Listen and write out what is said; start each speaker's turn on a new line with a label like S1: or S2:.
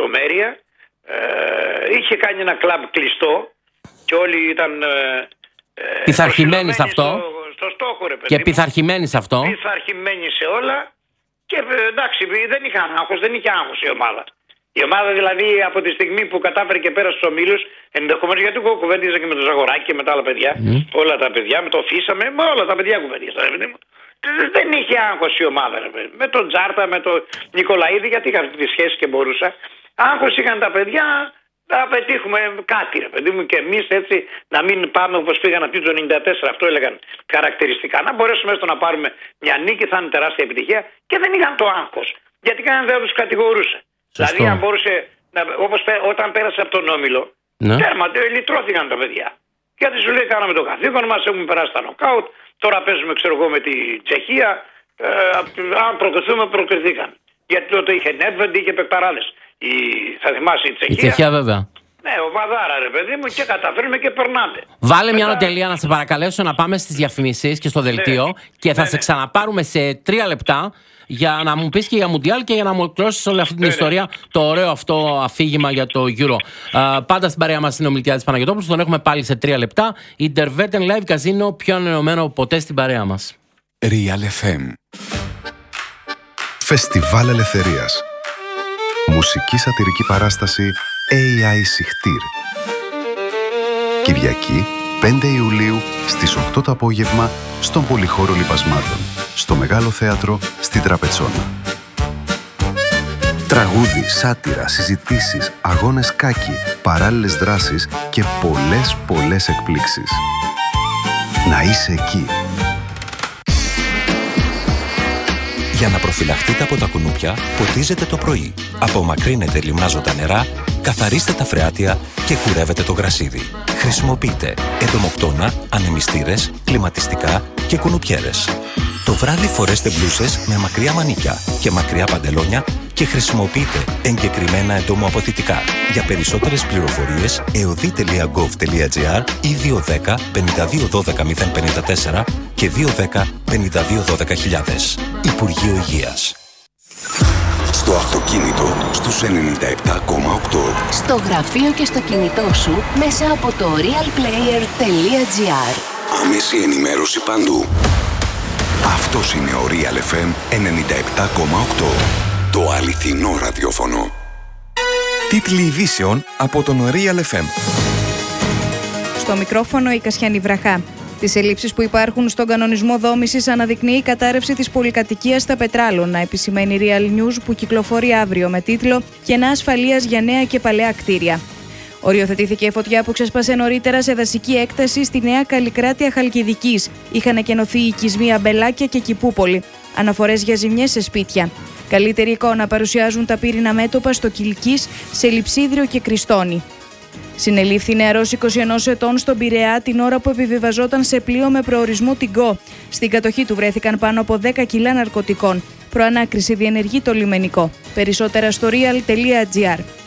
S1: λεπτομέρεια. Είχε κάνει ένα κλαμπ κλειστό και όλοι ήταν
S2: πειθαρχημένοι σε αυτό.
S1: Στο στόχο, ρε παιδί.
S2: Και πειθαρχημένοι σε αυτό.
S1: Πειθαρχημένοι σε όλα. Και εντάξει, δεν είχε άγχος η ομάδα. Η ομάδα δηλαδή από τη στιγμή που κατάφερε και πέρασε στους ομίλους, ενδεχομένως, γιατί εγώ κουβέντιζα και με το Ζαγοράκι και με τα άλλα παιδιά, όλα τα παιδιά, με το Φίσαμε, με όλα τα παιδιά κουβέντιζα. Δεν είχε άγχος η ομάδα, ρε παιδί. Με τον Τζάρτα, με τον Νικολαίδη, γιατί είχα αυτή τη σχέση και μπορούσα. Άγχος είχαν τα παιδιά να πετύχουμε κάτι, ρε παιδί μου, και εμείς έτσι να μην πάμε όπως πήγαν αυτοί το 94, αυτό έλεγαν χαρακτηριστικά. Να μπορέσουμε έστω να πάρουμε μια νίκη, θα είναι τεράστια επιτυχία, και δεν είχαν το άγχος. Γιατί κανένα δεν τους κατηγορούσε.
S2: Σωστό.
S1: Δηλαδή, αν μπορούσε, όπως όταν πέρασε από τον Όμιλο, τέρμα, λυτρώθηκαν τα παιδιά. Γιατί σου λέει, κάναμε το καθήκον μας, έχουμε περάσει τα νοκάουτ, τώρα παίζουμε, ξέρω εγώ, με τη Τσεχία. Αν προκριθούμε, προκριθήκαν. Γιατί τότε είχε Νέντβεντ, είχε παικταράδες. Θα θυμάσαι η Τσεχία.
S2: Η Τσεχία, βέβαια.
S1: Ναι, ομαδάρα, ρε παιδί μου, και καταφέρνουμε και περνάμε.
S2: Βάλε μια νοτελεία να σε παρακαλέσω να πάμε στις διαφημίσεις και στο δελτίο και θα σε ξαναπάρουμε σε 3 λεπτά για να μου πεις και για Μουντιάλ και για να μου εκπληρώσεις όλη αυτή την ιστορία, το ωραίο αυτό αφήγημα για το Euro. Πάντα στην παρέα μας είναι ο Μιλτιάδης Παναγιωτόπουλος, τον έχουμε πάλι σε 3 λεπτά. Intervetten Live Casino, πιο ανενωμένο ποτέ στην παρέα μας.
S3: Real FM. Φεστιβάλ Ελευθερίας. Μουσική σατιρική παράσταση AI Σιχτήρ. Κυριακή 5 Ιουλίου στις 8 το απόγευμα στον Πολυχώρο Λιπασμάτων, στο Μεγάλο Θέατρο στη Τραπετσόνα. Τραγούδι, σάτυρα, συζητήσεις, αγώνες κάκι, παράλληλες δράσεις και πολλές εκπλήξεις. Να είσαι εκεί.
S4: Για να προφυλαχτείτε από τα κουνούπια, ποτίζετε το πρωί. Απομακρύνετε λιμνάζοντα νερά, καθαρίστε τα φρεάτια και κουρεύετε το γρασίδι. Χρησιμοποιείτε εντομοκτώνα, ανεμιστήρες, κλιματιστικά και κουνουπιέρες. Το βράδυ φορέστε μπλούσες με μακριά μανίκια και μακριά παντελόνια και χρησιμοποιείτε εγκεκριμένα εντομοαποθητικά. Για περισσότερες πληροφορίες, eodi.gov.gr ή 210 52 12 054 και 210 52 12 000. Υπουργείο Υγείας.
S3: Στο αυτοκίνητο στους 97,8.
S5: Στο γραφείο και στο κινητό σου μέσα από το realplayer.gr.
S3: Άμεση ενημέρωση παντού. Αυτός είναι ο Real FM 97,8. Το αληθινό ραδιόφωνο.
S6: Τίτλοι ειδήσεων από τον Real FM.
S7: Στο μικρόφωνο η Κασιανή Βραχά. Τις ελλείψεις που υπάρχουν στον κανονισμό δόμησης αναδεικνύει η κατάρρευση της πολυκατοικίας στα Πετράλωνα, επισημαίνει Real News που κυκλοφορεί αύριο με τίτλο «Κενά ασφαλείας για νέα και παλαιά κτίρια». Οριοθετήθηκε η φωτιά που ξέσπασε νωρίτερα σε δασική έκταση στη Νέα Καλλικράτεια Χαλκιδικής. Είχαν εκενωθεί οι οικισμοί Αμπελάκια και Κηπούπολη. Αναφορές για ζημιές σε σπίτια. Καλύτερη εικόνα παρουσιάζουν τα πύρινα μέτωπα στο Κιλκής, σε Λειψίδριο και Κριστόνη. Συνελήφθη νεαρός 21 ετών στον Πειραιά την ώρα που επιβιβαζόταν σε πλοίο με προορισμό Τιγκό. Στην κατοχή του βρέθηκαν πάνω από 10 κιλά ναρκωτικών. Προανάκριση διενεργεί το λιμενικό. Περισσότερα στο real.gr.